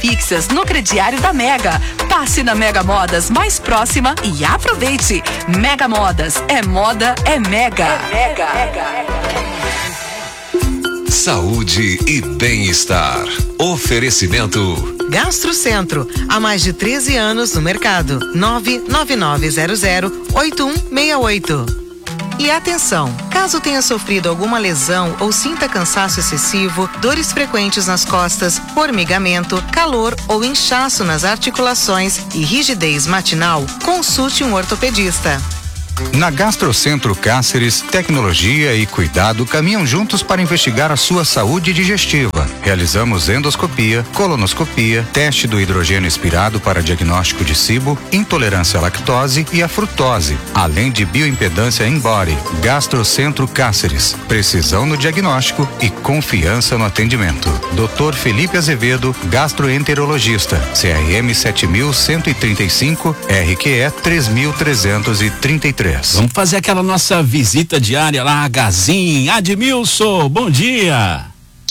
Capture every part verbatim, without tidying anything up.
fixas no crediário da Mega. Passe na Mega Modas mais próxima e aproveite. Mega Modas, é moda, é Mega. É Mega. Saúde e bem-estar. Oferecimento Gastrocentro, há mais de treze anos no mercado. nove nove nove zero zero oito um seis oito. E atenção, caso tenha sofrido alguma lesão ou sinta cansaço excessivo, dores frequentes nas costas, formigamento, calor ou inchaço nas articulações e rigidez matinal, consulte um ortopedista. Na Gastrocentro Cáceres, tecnologia e cuidado caminham juntos para investigar a sua saúde digestiva. Realizamos endoscopia, colonoscopia, teste do hidrogênio expirado para diagnóstico de cibo, intolerância à lactose e à frutose, além de bioimpedância in-body. Gastrocentro Cáceres, precisão no diagnóstico e confiança no atendimento. doutor Felipe Azevedo, gastroenterologista, C R M sete mil cento e trinta e cinco, R Q E três mil trezentos e trinta e três. Vamos fazer aquela nossa visita diária lá, Gazin. Admilson, bom dia.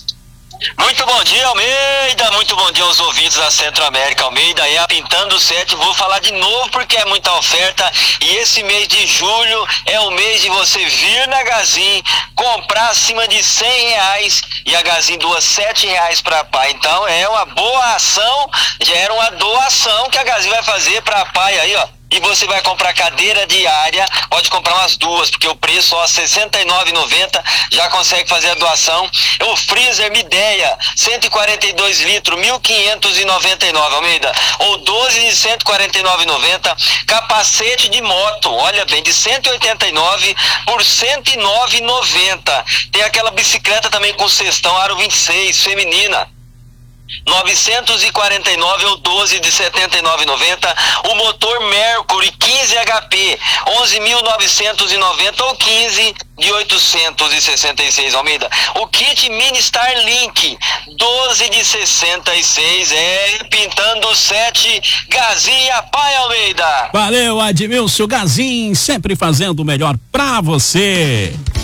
Muito bom dia, Almeida, muito bom dia aos ouvintes da Centro América. Almeida é a Pintando Sete, vou falar de novo porque é muita oferta e esse mês de julho é o mês de você vir na Gazin, comprar acima de cem reais e a Gazin doa sete reais para pai. Então é uma boa ação, já era uma doação que a Gazin vai fazer para pai aí, ó. E você vai comprar cadeira diária, pode comprar umas duas, porque o preço, ó, sessenta e nove reais e noventa centavos, já consegue fazer a doação. O freezer Midea, cento e quarenta e dois litros, mil quinhentos e noventa e nove, Almeida. Ou doze de cento e quarenta e nove reais e noventa centavos. Capacete de moto, olha bem, de cento e oitenta e nove por cento e nove reais e noventa centavos. Tem aquela bicicleta também com cestão, aro vinte e seis, feminina. novecentos e quarenta e nove ou doze de setenta e nove reais e noventa centavos. O motor Mercury quinze H P, onze mil novecentos e noventa ou quinze de oitocentos e sessenta e seis, Almeida. O kit Mini Starlink, doze de sessenta e seis, é Pintando Sete, Gazin, pai, Almeida. Valeu, Admilson. Gazin, sempre fazendo o melhor pra você.